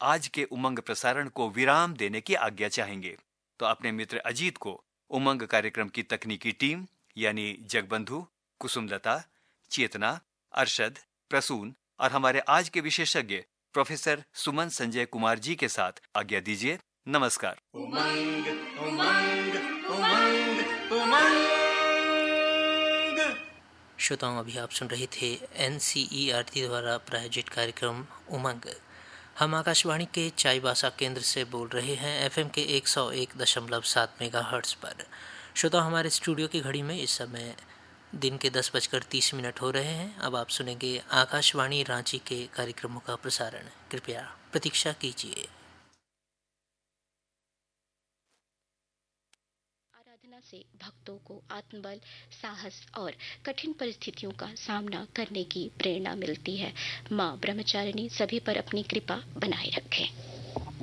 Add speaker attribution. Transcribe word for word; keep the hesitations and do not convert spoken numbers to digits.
Speaker 1: आज के उमंग प्रसारण को विराम देने की आज्ञा चाहेंगे। तो अपने मित्र अजीत को उमंग कार्यक्रम की तकनीकी टीम यानी जगबंधु, कुसुमलता, चेतना, अरशद, प्रसून और हमारे आज के विशेषज्ञ प्रोफेसर सुमन संजय कुमार जी के साथ आज्ञा दीजिए। नमस्कार।
Speaker 2: उमंग उमंग उमंग उमंग।
Speaker 3: श्रोताओं, अभी आप सुन रहे थे N C E R T द्वारा प्रायोजित कार्यक्रम उमंग। हम आकाशवाणी के चाईबासा केंद्र से बोल रहे हैं एफएम के एक सौ एक दशमलव सात मेगाहर्ट्ज पर। श्रोताओं, हमारे स्टूडियो की घड़ी में इस समय दिन के दस बजकर तीस मिनट हो रहे हैं। अब आप सुनेंगे आकाशवाणी रांची के कार्यक्रमों का प्रसारण। कृपया प्रतीक्षा कीजिए।
Speaker 4: आराधना से भक्तों को आत्मबल, साहस और कठिन परिस्थितियों का सामना करने की प्रेरणा मिलती है। माँ ब्रह्मचारिणी सभी पर अपनी कृपा बनाए रखें।